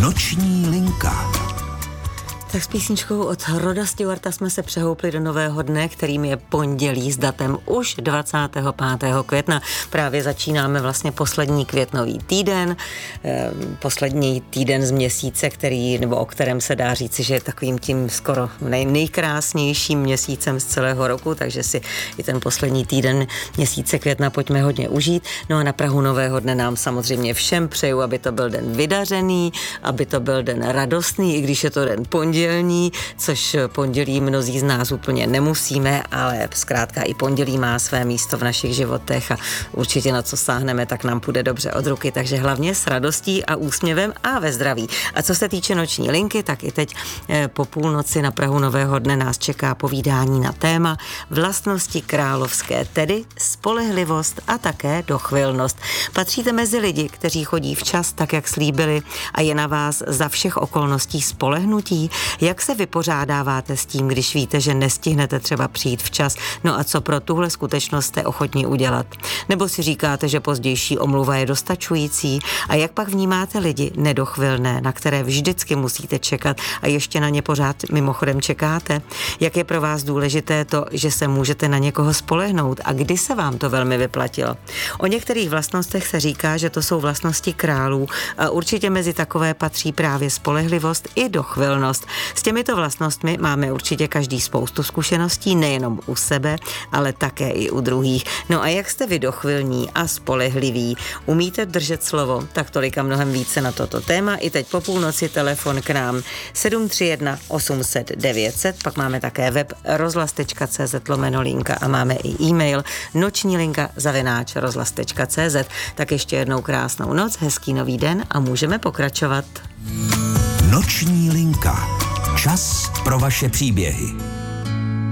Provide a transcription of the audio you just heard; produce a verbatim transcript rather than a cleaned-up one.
Noční linka. Tak s písničkou od Roda Stewarta jsme se přehoupli do nového dne, kterým je pondělí s datem už dvacátého pátého května. Právě začínáme vlastně poslední květnový týden, eh, poslední týden z měsíce, který, nebo o kterém se dá říci, že je takovým tím skoro nej, nejkrásnějším měsícem z celého roku, takže si i ten poslední týden měsíce května pojďme hodně užít. No a na prahu nového dne nám samozřejmě všem přeju, aby to byl den vydařený, aby to byl den radostný, i když je to den pondělí, což pondělí mnozí z nás úplně nemusíme, ale zkrátka i pondělí má své místo v našich životech a určitě na co sáhneme, tak nám půjde dobře od ruky, takže hlavně s radostí a úsměvem a ve zdraví. A co se týče noční linky, tak i teď po půlnoci na prahu nového dne nás čeká povídání na téma vlastnosti královské, tedy spolehlivost a také dochvilnost. Patříte mezi lidi, kteří chodí včas, tak jak slíbili, a je na vás za všech okolností spolehnutí? Jak se vypořádáváte s tím, když víte, že nestihnete třeba přijít včas? No a co pro tuhle skutečnost jste ochotni udělat? Nebo si říkáte, že pozdější omluva je dostačující? A jak pak vnímáte lidi nedochvilné, na které vždycky musíte čekat a ještě na ně pořád mimochodem čekáte? Jak je pro vás důležité to, že se můžete na někoho spolehnout a kdy se vám to velmi vyplatilo? O některých vlastnostech se říká, že to jsou vlastnosti králů a určitě mezi takové patří právě spolehlivost i dochvilnost. S těmito vlastnostmi máme určitě každý spoustu zkušeností, nejenom u sebe, ale také i u druhých. No a jak jste vy dochvilní a spolehliví? Umíte držet slovo? Tak tolik a mnohem více na toto téma. I teď po půlnoci telefon k nám sedm tři jedna osm set devět set, pak máme také web rozhlas tečka cé zet lomeno linka a máme i e-mail noční linka zavináč rozhlas tečka cé zet. Tak ještě jednou krásnou noc, hezký nový den a můžeme pokračovat. Noční linka. Čas pro vaše příběhy.